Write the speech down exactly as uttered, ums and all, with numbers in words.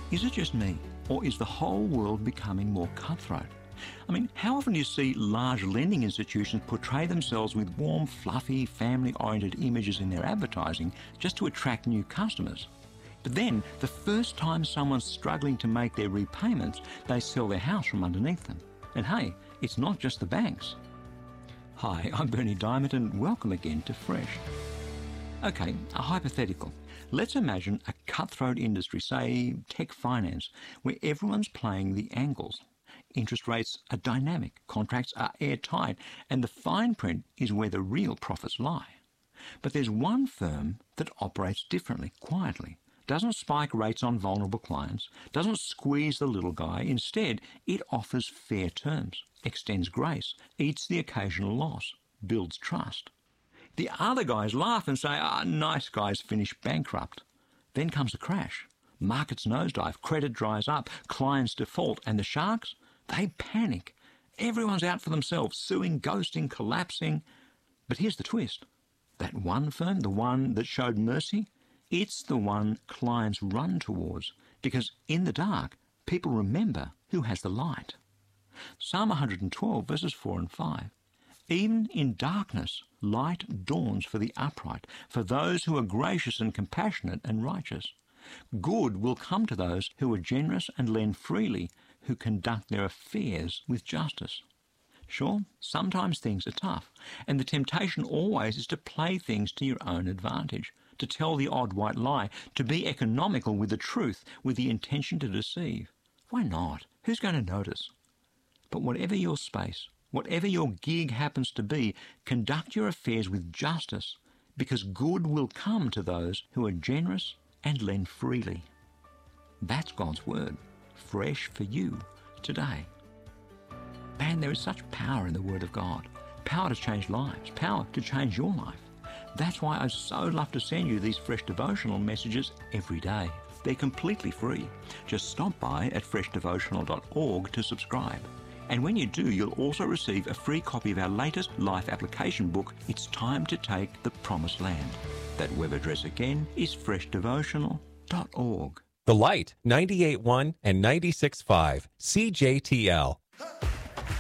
Is it just me, or is the whole world becoming more cutthroat? I mean, how often do you see large lending institutions portray themselves with warm, fluffy, family-oriented images in their advertising just to attract new customers? But then, the first time someone's struggling to make their repayments, they sell their house from underneath them. And hey, it's not just the banks. Hi, I'm Berni Dymet and welcome again to Fresh. Okay, a hypothetical. Let's imagine a cutthroat industry, say tech finance, where everyone's playing the angles. Interest rates are dynamic, contracts are airtight, and the fine print is where the real profits lie. But there's one firm that operates differently, quietly, doesn't spike rates on vulnerable clients, doesn't squeeze the little guy. Instead, it offers fair terms, extends grace, eats the occasional loss, builds trust. The other guys laugh and say, ah, nice guys finish bankrupt. Then comes a crash. Markets nosedive, credit dries up, clients default, and the sharks, they panic. Everyone's out for themselves, suing, ghosting, collapsing. But here's the twist. That one firm, the one that showed mercy, it's the one clients run towards, because in the dark, people remember who has the light. Psalm one hundred twelve, verses four and five. Even in darkness, light dawns for the upright, for those who are gracious and compassionate and righteous. Good will come to those who are generous and lend freely, who conduct their affairs with justice. Sure, sometimes things are tough, and the temptation always is to play things to your own advantage, to tell the odd white lie, to be economical with the truth, with the intention to deceive. Why not? Who's going to notice? But whatever your space, whatever your gig happens to be, conduct your affairs with justice, because good will come to those who are generous and lend freely. That's God's word, fresh for you today. Man, there is such power in the Word of God. Power to change lives. Power to change your life. That's why I so love to send you these fresh devotional messages every day. They're completely free. Just stop by at fresh devotional dot org to subscribe. And when you do, you'll also receive a free copy of our latest life application book, It's Time to Take the Promised Land. That web address again is fresh devotional dot org. The Light, ninety-eight point one and ninety-six point five, C J T L.